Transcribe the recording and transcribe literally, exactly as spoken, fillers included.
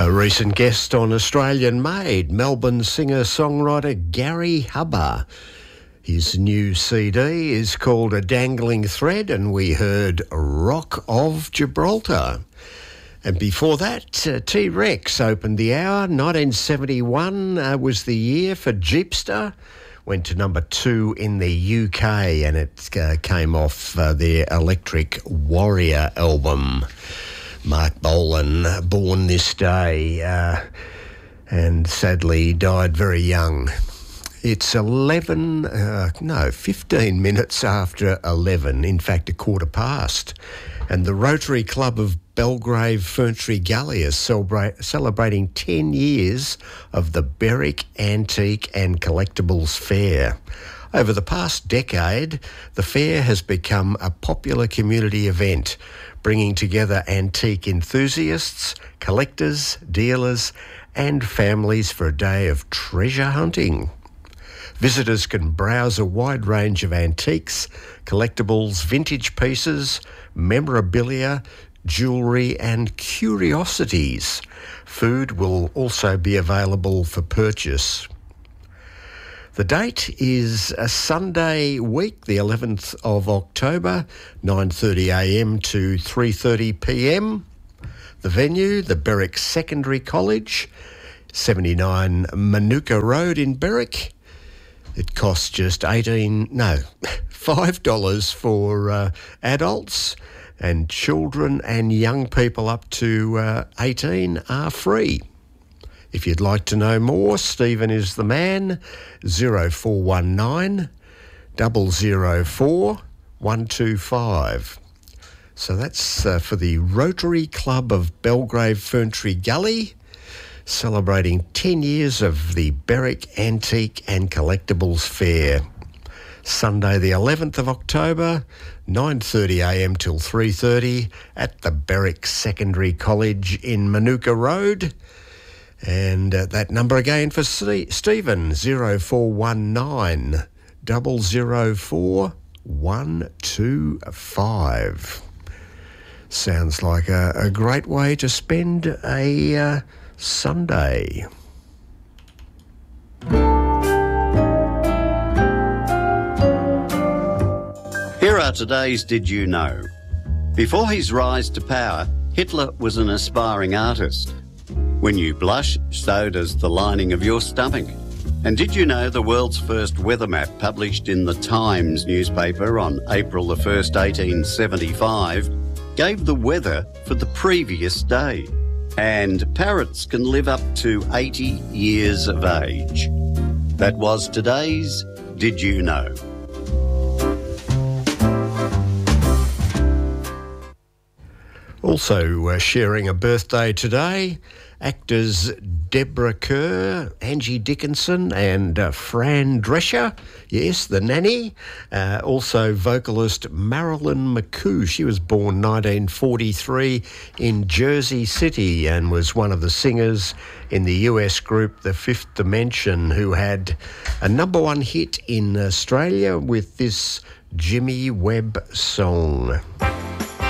A recent guest on Australian Made, Melbourne singer-songwriter Gary Hubba. His new C D is called A Dangling Thread, and we heard Rock of Gibraltar. And before that, uh, T-Rex opened the hour. nineteen seventy-one uh, was the year for Jeepster. Went to number two in the U K, and it uh, came off uh, their Electric Warrior album. Mark Bolan, born this day, uh, and sadly died very young. It's eleven, uh, no, fifteen minutes after eleven, in fact a quarter past, and the Rotary Club of Belgrave Ferntree Gully is celebrate, celebrating ten years of the Berwick Antique and Collectibles Fair. Over the past decade, the fair has become a popular community event, bringing together antique enthusiasts, collectors, dealers, and families for a day of treasure hunting. Visitors can browse a wide range of antiques, collectibles, vintage pieces, memorabilia, jewellery and curiosities. Food will also be available for purchase. The date is a Sunday week, the eleventh of October, nine thirty a m to three thirty p m. The venue, the Berwick Secondary College, seventy-nine Manuka Road in Berwick. It costs just eighteen, no, five dollars for uh, adults, and children and young people up to uh, eighteen are free. If you'd like to know more, Stephen is the man, zero four one nine, zero zero four, one two five. So that's uh, for the Rotary Club of Belgrave Ferntree Gully, celebrating ten years of the Berwick Antique and Collectibles Fair. Sunday the eleventh of October, nine thirty a m till three thirty at the Berwick Secondary College in Manuka Road. And uh, that number again for St- Stephen, zero four one nine, zero zero four, one two five. Sounds like a, a great way to spend a uh, Sunday. Here are today's Did You Know? Before his rise to power, Hitler was an aspiring artist. When you blush, so does the lining of your stomach. And did you know the world's first weather map, published in the Times newspaper on April the first, eighteen seventy-five, gave the weather for the previous day? And parrots can live up to eighty years of age. That was today's Did You Know? Also uh, sharing a birthday today, actors Deborah Kerr, Angie Dickinson and uh, Fran Drescher, yes, the nanny. Uh, also vocalist Marilyn McCoo. She was born nineteen forty-three in Jersey City and was one of the singers in the U S group The Fifth Dimension, who had a number one hit in Australia with this Jimmy Webb song.